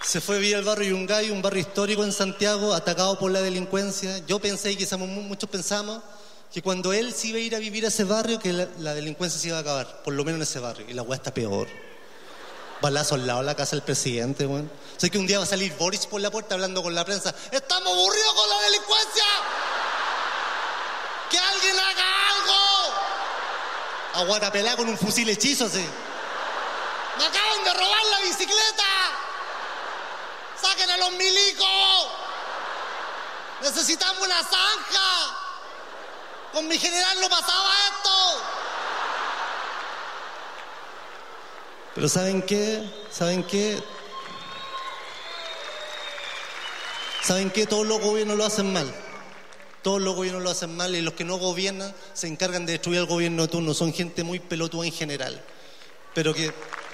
Se fue a vivir al barrio Yungay, un barrio histórico en Santiago, atacado por la delincuencia. Yo pensé, y quizás muchos pensamos, que cuando él se iba a ir a vivir a ese barrio, que la delincuencia se iba a acabar, por lo menos en ese barrio. Y la weá está peor. Balazo al lado de la casa del presidente, weón. Sé que un día va a salir Boris por la puerta hablando con la prensa. ¡Estamos aburridos con la delincuencia! ¡Que alguien haga algo! A guatapelá con un fusil hechizo, así. ¡Me acaban de robar la bicicleta! ¡Saquen a los milicos! ¡Necesitamos una zanja! ¡Con mi general no pasaba esto! Pero ¿saben qué? ¿Saben qué? ¿Saben qué? Todos los gobiernos lo hacen mal. Todos los gobiernos lo hacen mal y los que no gobiernan se encargan de destruir al gobierno de turno. Son gente muy pelotuda en general. Pero que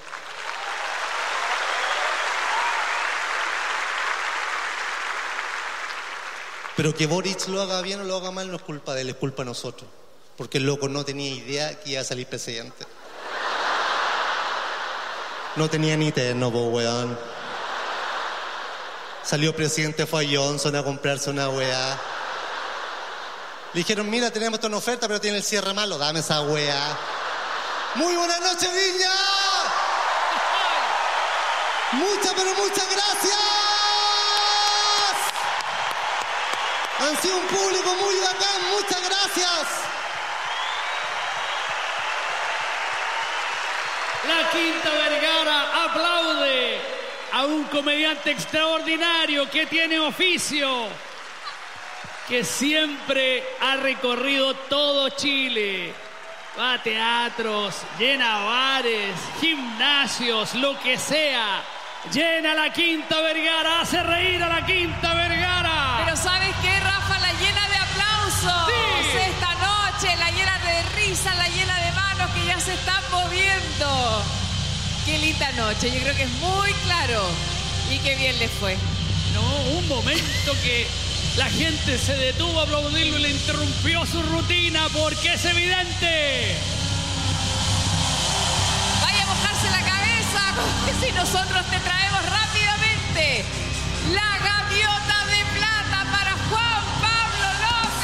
Boric lo haga bien o lo haga mal no es culpa de él, es culpa de nosotros. Porque el loco no tenía idea que iba a salir presidente. No tenía ni terno, po, weón. Salió presidente, fue a Johnson a comprarse una weá. Le dijeron, mira, tenemos esta oferta, pero tiene el cierre malo, dame esa weá. Muy buenas noches, Viña. Muchas, pero muchas gracias. Han sido un público muy bacán, muchas gracias. La Quinta Vergara aplaude a un comediante extraordinario que tiene oficio, que siempre ha recorrido todo Chile. Va a teatros, llena bares, gimnasios, lo que sea. Llena la Quinta Vergara, hace reír a la Quinta Vergara. Pero ¿sabes qué, Rafa? La llena de aplausos. Sí. Esta noche, la llena de risa, la llena de manos que ya se están moviendo. Qué linda noche, yo creo que es muy claro. Y qué bien les fue. No, un momento que la gente se detuvo a aplaudirlo y le interrumpió su rutina porque es evidente. Vaya a mojarse la cabeza, como si nosotros te traemos rápidamente la